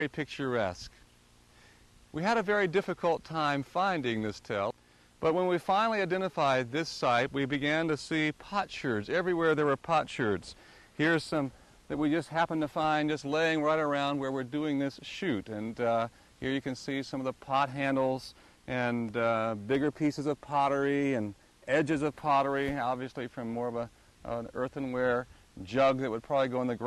very picturesque. We had a very difficult time finding this tell, but when we finally identified this site, we began to see potsherds. Everywhere there were potsherds. Here's some that we just happened to find just laying right around where we're doing this shoot. And here you can see some of the pot handles and bigger pieces of pottery and edges of pottery, obviously from more of an earthenware jug that would probably go in the ground.